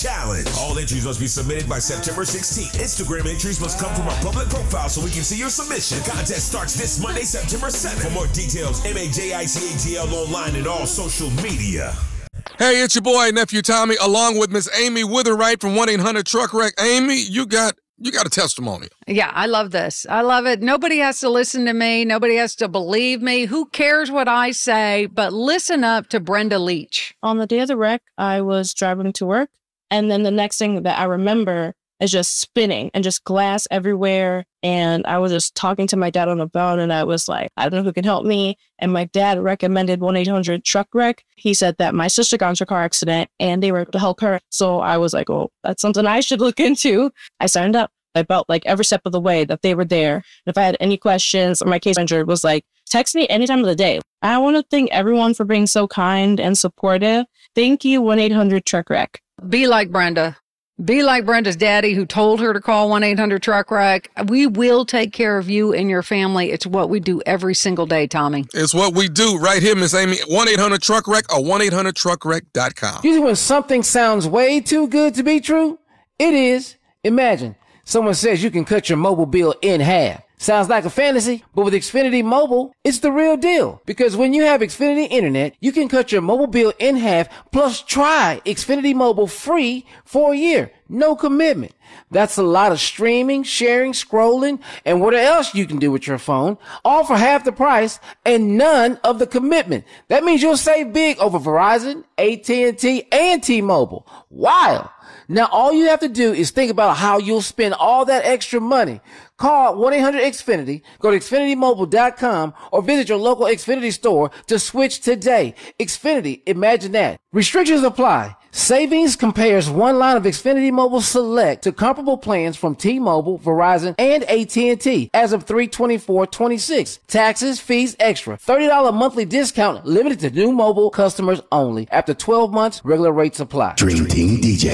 Challenge. All entries must be submitted by September 16th. Instagram entries must come from a public profile so we can see your submission. The contest starts this Monday, September 7th. For more details, MAJICATL online and all social media. Hey, it's your boy, Nephew Tommy, along with Miss Amy Witherwright from 1-800-TRUCK-WRECK. Amy, you got a testimony. Yeah, I love this. I love it. Nobody has to listen to me. Nobody has to believe me. Who cares what I say? But listen up to Brenda Leach. On the day of the wreck, I was driving to work. And then the next thing that I remember is just spinning and just glass everywhere. And I was just talking to my dad on the phone and I was like, I don't know who can help me. And my dad recommended 1-800-TRUCK-WRECK. He said that my sister got into a car accident and they were able to help her. So I was like, oh, that's something I should look into. I signed up. I felt like every step of the way that they were there. And if I had any questions, or my case manager was like, text me any time of the day. I want to thank everyone for being so kind and supportive. Thank you, 1-800-TRUCK-WRECK. Be like Brenda. Be like Brenda's daddy who told her to call 1-800-TRUCK-WRECK. We will take care of you and your family. It's what we do every single day, Tommy. It's what we do right here, Miss Amy. 1-800-TRUCK-WRECK or 1-800-TRUCK-WRECK.com. Usually when something sounds way too good to be true, it is. Imagine someone says you can cut your mobile bill in half. Sounds like a fantasy, but with Xfinity Mobile, it's the real deal. Because when you have Xfinity Internet, you can cut your mobile bill in half, plus try Xfinity Mobile free for a year. No commitment. That's a lot of streaming, sharing, scrolling, and what else you can do with your phone, all for half the price and none of the commitment. That means you'll save big over Verizon, AT&T, and T-Mobile. Wow. Now, all you have to do is think about how you'll spend all that extra money. Call 1-800-XFINITY, go to XfinityMobile.com, or visit your local Xfinity store to switch today. Xfinity, imagine that. Restrictions apply. Savings compares one line of Xfinity Mobile Select to comparable plans from T-Mobile, Verizon, and AT&T as of 3/24/26. Taxes, fees, extra. $30 monthly discount limited to new mobile customers only. After 12 months, regular rates apply. Dream Team DJ.